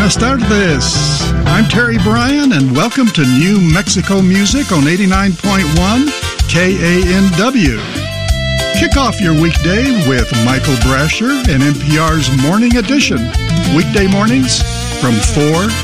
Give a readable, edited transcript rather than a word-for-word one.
Buenas tardes. I'm Terry Bryan, and welcome to New Mexico Music on 89.1 KANW. Kick off your weekday with Michael Brasher and NPR's Morning Edition. Weekday mornings from 4